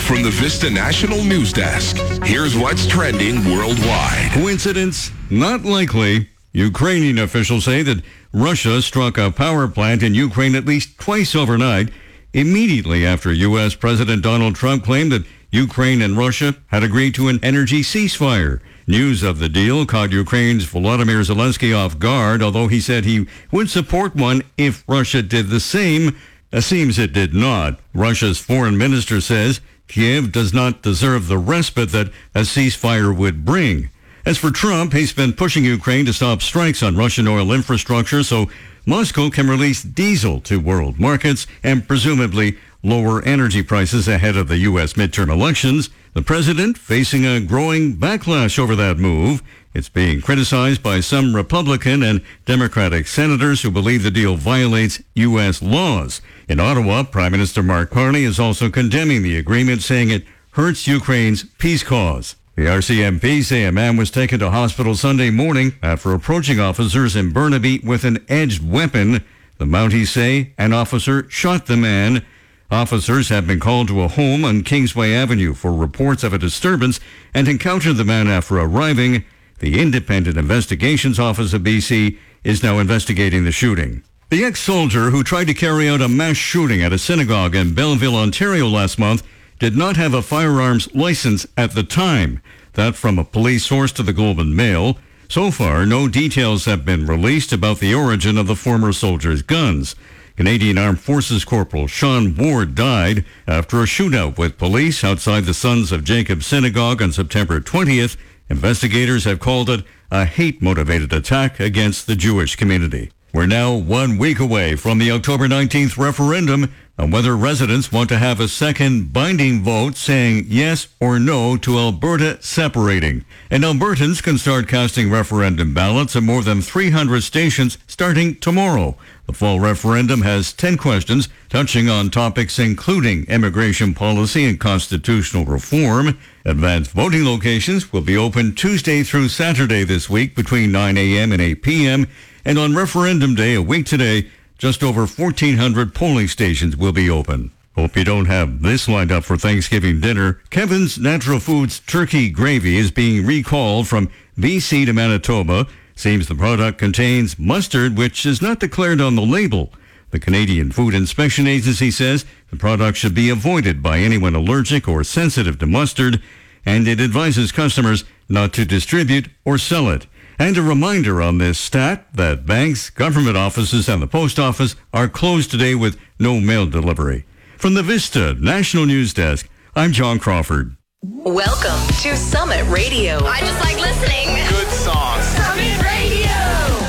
from the Vista National News Desk, here's what's trending worldwide. Coincidence? Not likely. Ukrainian officials say that Russia struck a power plant in Ukraine at least twice overnight, immediately after U.S. President Donald Trump claimed that Ukraine and Russia had agreed to an energy ceasefire. News of the deal caught Ukraine's Volodymyr Zelensky off guard, although he said he would support one if Russia did the same. It seems it did not. Russia's foreign minister says Kiev does not deserve the respite that a ceasefire would bring. As for Trump, he's been pushing Ukraine to stop strikes on Russian oil infrastructure so Moscow can release diesel to world markets and presumably lower energy prices ahead of the U.S. midterm elections. The president facing a growing backlash over that move. It's being criticized by some Republican and Democratic senators who believe the deal violates U.S. laws. In Ottawa, Prime Minister Mark Carney is also condemning the agreement, saying it hurts Ukraine's peace cause. The RCMP say a man was taken to hospital Sunday morning after approaching officers in Burnaby with an edged weapon. The Mounties say an officer shot the man. Officers have been called to a home on Kingsway Avenue for reports of a disturbance and encountered the man after arriving. The Independent Investigations Office of BC is now investigating the shooting. The ex-soldier who tried to carry out a mass shooting at a synagogue in Belleville, Ontario last month did not have a firearms license at the time. That from a police source to the Globe and Mail. So far, no details have been released about the origin of the former soldier's guns. Canadian Armed Forces Corporal Sean Ward died after a shootout with police outside the Sons of Jacob Synagogue on September 20th. Investigators have called it a hate-motivated attack against the Jewish community. We're now 1 week away from the October 19th referendum on whether residents want to have a second binding vote saying yes or no to Alberta separating. And Albertans can start casting referendum ballots at more than 300 stations starting tomorrow. The fall referendum has 10 questions touching on topics including immigration policy and constitutional reform. Advanced voting locations will be open Tuesday through Saturday this week between 9 a.m. and 8 p.m. And on referendum day, a week today, just over 1,400 polling stations will be open. Hope you don't have this lined up for Thanksgiving dinner. Kevin's Natural Foods turkey gravy is being recalled from BC to Manitoba. Seems the product contains mustard, which is not declared on the label. The Canadian Food Inspection Agency says the product should be avoided by anyone allergic or sensitive to mustard, and it advises customers not to distribute or sell it. And a reminder on this stat that banks, government offices, and the post office are closed today with no mail delivery. From the Vista National News Desk, I'm John Crawford. Welcome to Summit Radio. I just like listening. Good songs. Summit Radio.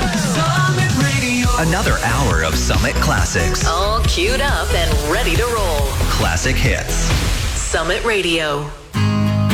Summit Radio. Another hour of Summit Classics. All queued up and ready to roll. Classic hits. Summit Radio.